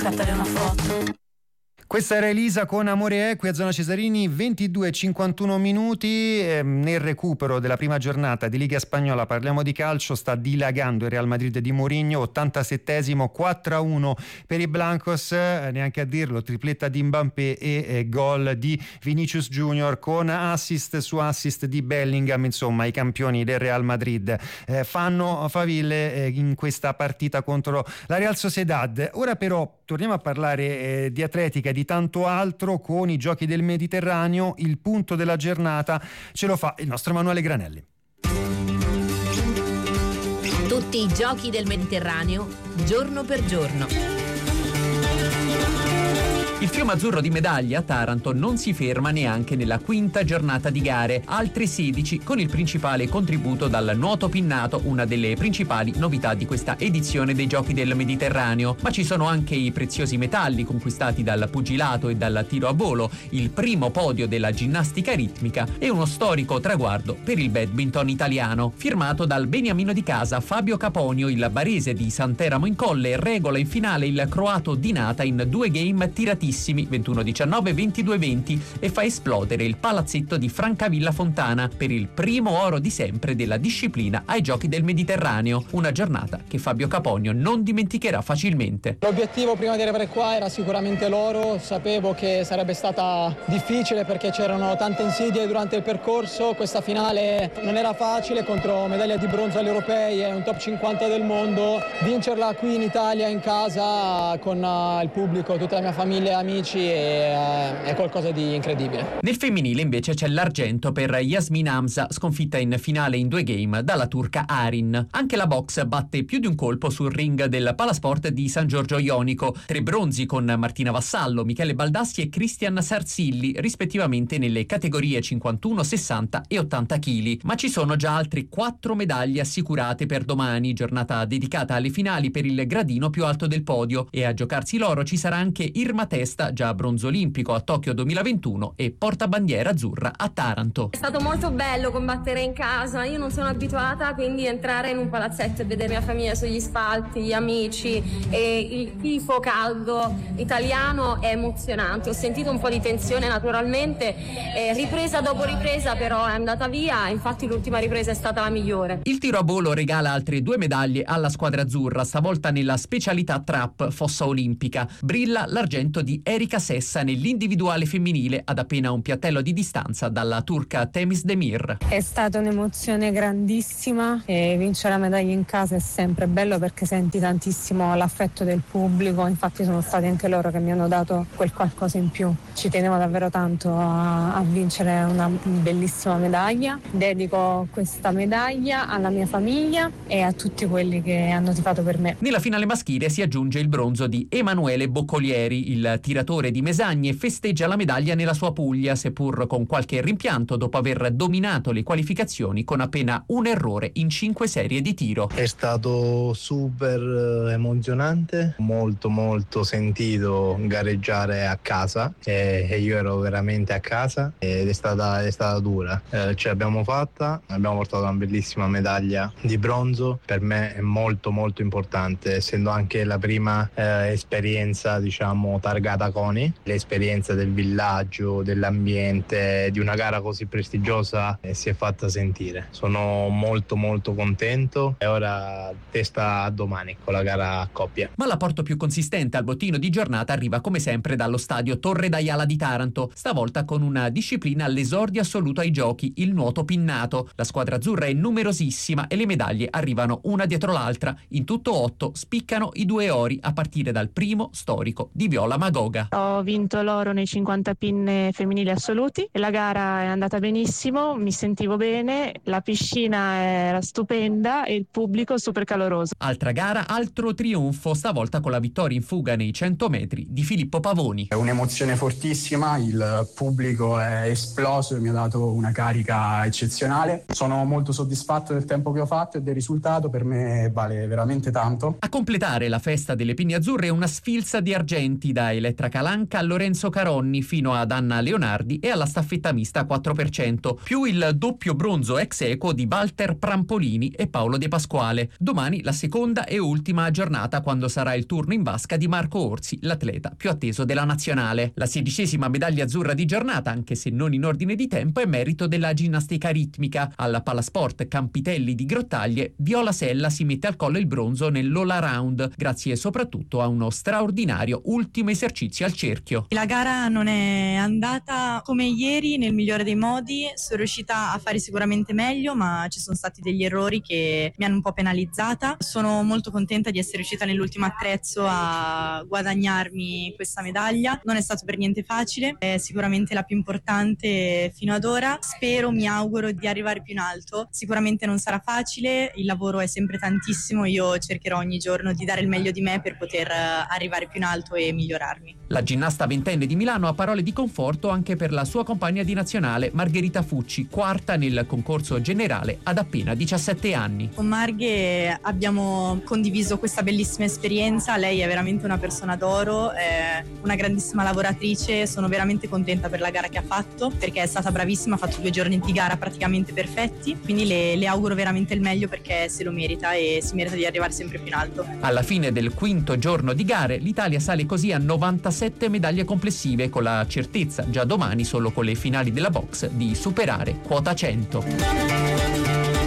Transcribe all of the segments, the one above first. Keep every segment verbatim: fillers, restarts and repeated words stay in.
scattere una foto. Questa era Elisa con Amore è, qui a Zona Cesarini, ventidue e cinquantuno minuti. Eh, nel recupero della prima giornata di Liga Spagnola parliamo di calcio, sta dilagando il Real Madrid di Mourinho, ottantasettesimo, quattro a uno per i Blancos, eh, neanche a dirlo, tripletta di Mbappé e eh, gol di Vinicius Junior con assist su assist di Bellingham. Insomma, i campioni del Real Madrid eh, fanno faville eh, in questa partita contro la Real Sociedad. Ora però torniamo a parlare eh, di atletica, di tanto altro, con i Giochi del Mediterraneo. Il punto della giornata ce lo fa il nostro Emanuele Granelli. Tutti i Giochi del Mediterraneo, giorno per giorno. Il fiume azzurro di medaglie a Taranto non si ferma neanche nella quinta giornata di gare, altre sedici con il principale contributo dal nuoto pinnato, una delle principali novità di questa edizione dei Giochi del Mediterraneo. Ma ci sono anche i preziosi metalli conquistati dal pugilato e dal tiro a volo, il primo podio della ginnastica ritmica e uno storico traguardo per il badminton italiano. Firmato dal beniamino di casa Fabio Caponio, il barese di Santeramo in Colle regola in finale il croato di Nata in due game tiratissimi, ventuno diciannove ventidue venti, e fa esplodere il palazzetto di Francavilla Fontana per il primo oro di sempre della disciplina ai Giochi del Mediterraneo, una giornata che Fabio Caponio non dimenticherà facilmente. L'obiettivo prima di arrivare qua era sicuramente l'oro, sapevo che sarebbe stata difficile perché c'erano tante insidie durante il percorso, questa finale non era facile contro medaglia di bronzo agli europei e un top cinquanta del mondo, vincerla qui in Italia in casa con uh, il pubblico, tutta la mia famiglia, amici, è, uh, è qualcosa di incredibile. Nel femminile invece c'è l'argento per Yasmin Hamza, sconfitta in finale in due game dalla turca Arin. Anche la box batte più di un colpo sul ring del Palasport di San Giorgio Ionico, tre bronzi con Martina Vassallo, Michele Baldassi e Cristian Sarzilli, rispettivamente nelle categorie cinquantuno, sessanta e ottanta chili. Ma ci sono già altre quattro medaglie assicurate per domani, giornata dedicata alle finali per il gradino più alto del podio, e a giocarsi l'oro ci sarà anche Irma Testa, già bronzo olimpico a Tokyo duemilaventuno e portabandiera azzurra a Taranto. È stato molto bello combattere in casa, io non sono abituata, quindi entrare in un palazzetto e vedere mia famiglia sugli spalti, gli amici e il tifo caldo italiano è emozionante. Ho sentito un po' di tensione naturalmente, eh, ripresa dopo ripresa però è andata via, infatti l'ultima ripresa è stata la migliore. Il tiro a volo regala altre due medaglie alla squadra azzurra, stavolta nella specialità trap fossa olimpica. Brilla l'argento di Erika Sessa nell'individuale femminile ad appena un piattello di distanza dalla turca Temiz Demir. È stata un'emozione grandissima e vincere la medaglia in casa è sempre bello perché senti tantissimo l'affetto del pubblico, infatti sono stati anche loro che mi hanno dato quel qualcosa in più. Ci tenevo davvero tanto a, a vincere una bellissima medaglia. Dedico questa medaglia alla mia famiglia e a tutti quelli che hanno tifato per me. Nella finale maschile si aggiunge il bronzo di Emanuele Boccolieri, il tiratore di Mesagne festeggia la medaglia nella sua Puglia, seppur con qualche rimpianto dopo aver dominato le qualificazioni con appena un errore in cinque serie di tiro. È stato super emozionante, molto molto sentito gareggiare a casa e, e io ero veramente a casa ed è stata, è stata dura. Eh, ce l'abbiamo fatta, abbiamo portato una bellissima medaglia di bronzo, per me è molto molto importante, essendo anche la prima eh, esperienza diciamo targata CONI, l'esperienza del villaggio, dell'ambiente, di una gara così prestigiosa eh, si è fatta sentire. Sono molto molto contento e ora testa a domani con la gara a coppia. Ma l'apporto più consistente al bottino di giornata arriva come sempre dallo stadio Torre d'Aiala di Taranto, stavolta con una disciplina all'esordio assoluto ai giochi, il nuoto pinnato. La squadra azzurra è numerosissima e le medaglie arrivano una dietro l'altra. In tutto otto spiccano i due ori a partire dal primo storico di Viola Magoga. Ho vinto l'oro nei cinquanta pin femminili assoluti e la gara è andata benissimo, mi sentivo bene, la piscina era stupenda e il pubblico super caloroso. Altra gara, altro trionfo, stavolta con la vittoria in fuga nei cento metri di Filippo Pavoni. È un'emozione fortissima, il pubblico è esploso e mi ha dato una carica eccezionale. Sono molto soddisfatto del tempo che ho fatto e del risultato, per me vale veramente tanto. A completare la festa delle pinne azzurre una sfilza di argenti, da Elena Michele Tracalanca, Lorenzo Caronni fino ad Anna Leonardi e alla staffetta mista quattro per cento, più il doppio bronzo ex equo di Walter Prampolini e Paolo De Pasquale. Domani la seconda e ultima giornata, quando sarà il turno in vasca di Marco Orsi, l'atleta più atteso della nazionale. La sedicesima medaglia azzurra di giornata, anche se non in ordine di tempo, è merito della ginnastica ritmica. Alla Palasport Campitelli di Grottaglie, Viola Sella si mette al collo il bronzo nell'all around, grazie soprattutto a uno straordinario ultimo esercizio al cerchio. La gara non è andata come ieri nel migliore dei modi, sono riuscita a fare sicuramente meglio, ma ci sono stati degli errori che mi hanno un po' penalizzata. Sono molto contenta di essere riuscita nell'ultimo attrezzo a guadagnarmi questa medaglia. Non è stato per niente facile, è sicuramente la più importante fino ad ora. Spero, mi auguro di arrivare più in alto. Sicuramente non sarà facile, il lavoro è sempre tantissimo, io cercherò ogni giorno di dare il meglio di me per poter arrivare più in alto e migliorarmi. La ginnasta ventenne di Milano ha parole di conforto anche per la sua compagna di nazionale Margherita Fucci, quarta nel concorso generale ad appena diciassette anni. Con Marghe abbiamo condiviso questa bellissima esperienza, lei è veramente una persona d'oro, è una grandissima lavoratrice, sono veramente contenta per la gara che ha fatto perché è stata bravissima, ha fatto due giorni di gara praticamente perfetti, quindi le, le auguro veramente il meglio perché se lo merita e si merita di arrivare sempre più in alto. Alla fine del quinto giorno di gare l'Italia sale così a novantasette medaglie complessive, con la certezza già domani, solo con le finali della box, di superare quota cento.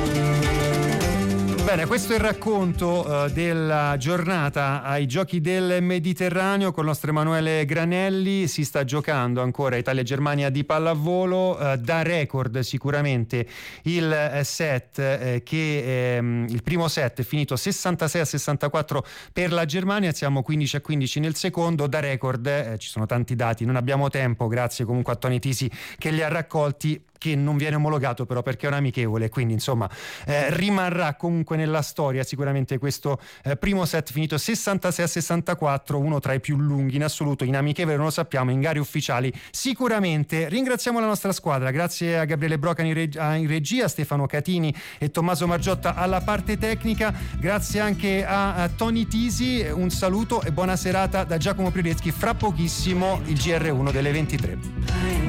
Bene, questo è il racconto uh, della giornata ai Giochi del Mediterraneo con il nostro Emanuele Granelli. Si sta giocando ancora Italia-Germania di pallavolo, uh, da record sicuramente il eh, set eh, che ehm, il primo set è finito sessantasei a sessantaquattro per la Germania, siamo quindici a quindici nel secondo, da record eh, ci sono tanti dati, non abbiamo tempo, grazie comunque a Tony Tisi che li ha raccolti, che non viene omologato però perché è un amichevole, quindi insomma eh, rimarrà comunque nella storia sicuramente questo eh, primo set finito sessantasei a sessantaquattro, uno tra i più lunghi in assoluto, in amichevole non lo sappiamo, in gare ufficiali sicuramente. Ringraziamo la nostra squadra, grazie a Gabriele Broca in, reg- in regia, Stefano Catini e Tommaso Margiotta alla parte tecnica, grazie anche a, a Tony Tisi, un saluto e buona serata da Giacomo Prireschi, fra pochissimo il G R uno delle ventitré.